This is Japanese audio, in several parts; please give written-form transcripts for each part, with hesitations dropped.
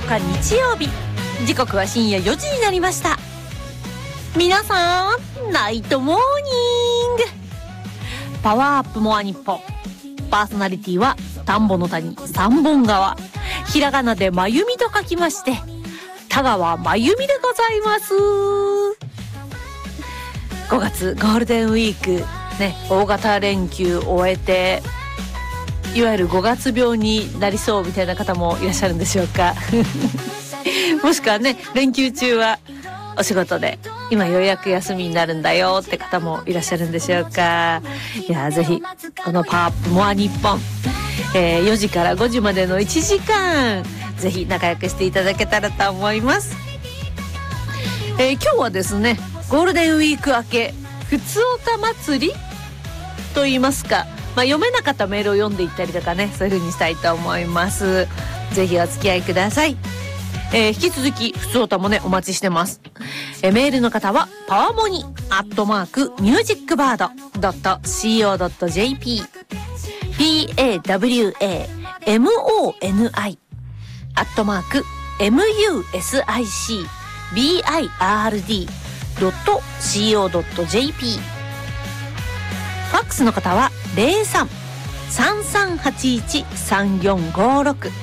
日日曜日、時刻は深夜4時になりました。皆さんナイトモーニング。パワーアップモア日本、パーソナリティは田んぼの谷三本川、ひらがなでまゆみと書きまして田川まゆみでございます。5月ゴールデンウィークね、大型連休終えて、いわゆる5月病になりそうみたいな方もいらっしゃるんでしょうかもしくはね、連休中はお仕事で今ようやく休みになるんだよって方もいらっしゃるんでしょうか。いや、ぜひこのパワーアップモア日本、4時から5時までの1時間ぜひ仲良くしていただけたらと思います。今日はですね、ゴールデンウィーク明けふつおた祭りと言いますか、読めなかったメールを読んでいったりとかね、そういう風にしたいと思います。ぜひお付き合いください。引き続きふつおたもね、お待ちしてます。メールの方はパワモニ@musicbird.co.jp PAWAMONI@musicbird.co.jp。 ファックスの方は 03-3381-3456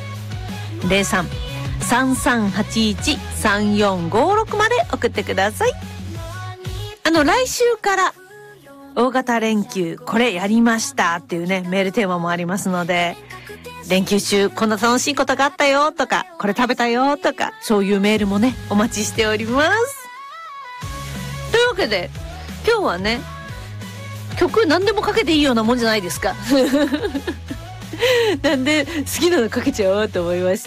03-3381-3456 まで送ってください。来週から大型連休これやりましたっていうね、メールテーマもありますので、連休中こんな楽しいことがあったよとか、これ食べたよとか、そういうメールもね、お待ちしております。というわけで今日はね、曲何でもかけていいようなもんじゃないですかなんで好きなのかけちゃおうと思いまして、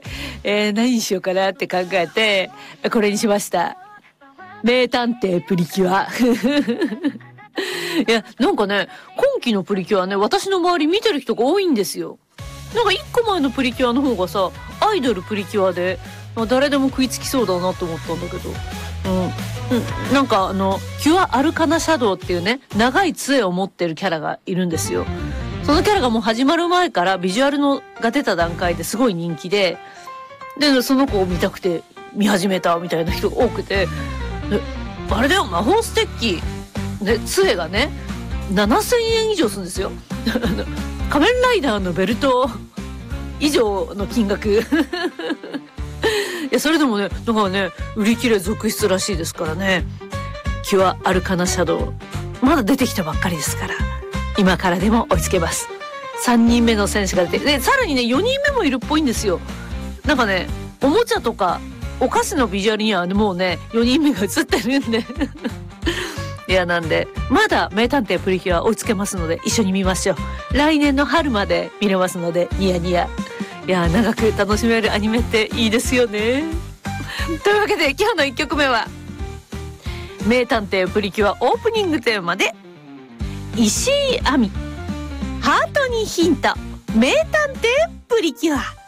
何にしようかなって考えてこれにしました。名探偵プリキュアいや、なんかね、今期のプリキュアね、私の周り見てる人が多いんですよ。なんか1個前のプリキュアの方がさ、アイドルプリキュアで誰でも食いつきそうだなと思ったんだけど、なんかキュアアルカナシャドウっていうね、長い杖を持ってるキャラがいるんですよ。そのキャラがもう始まる前からビジュアルが出た段階ですごい人気で、その子を見たくて見始めたみたいな人が多くて、あれだよ、魔法ステッキね、杖がね7000円以上するんですよ仮面ライダーのベルト以上の金額いや、それでもね、なんかね、売り切れ続出らしいですからね。キュアアルカナシャドウまだ出てきたばっかりですから、今からでも追いつけます。3人目の選手が出て、でさらにね4人目もいるっぽいんですよ。なんかね、おもちゃとかお菓子のビジュアルにはもうね4人目が映ってるんでいや、なんでまだ名探偵プリキュア追いつけますので、一緒に見ましょう。来年の春まで見れますので、ニヤニヤ。いや、長く楽しめるアニメっていいですよねというわけで今日の1曲目は名探偵プリキュアオープニングテーマで石井亜美、ハートにヒント、名探偵プリキュア。